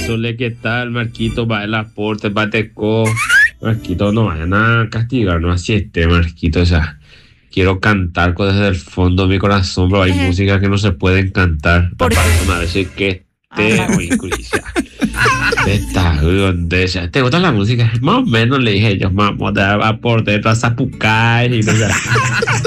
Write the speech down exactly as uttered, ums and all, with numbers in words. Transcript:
Sole, ¿qué tal? Marquito, va el aporte, bateco. Marquito, no vayan a castigarnos así este, Marquito, o sea, quiero cantar con- desde el fondo de mi corazón, pero hay Eh. música que no se pueden cantar. ¿Por qué? Aparte, a veces que te Ah, oí, Crisia. Esta, ¿dónde sea? ¿Te gusta la música? Más o menos le dije yo, vamos a dar aporte, zapucay y no sé.